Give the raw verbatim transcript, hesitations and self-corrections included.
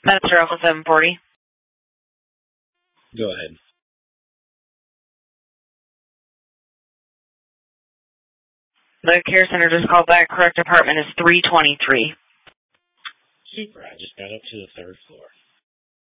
Master Alpha seven forty. Go ahead. The care center just called back. Correct apartment is three twenty-three. Super. I just got up to the third floor.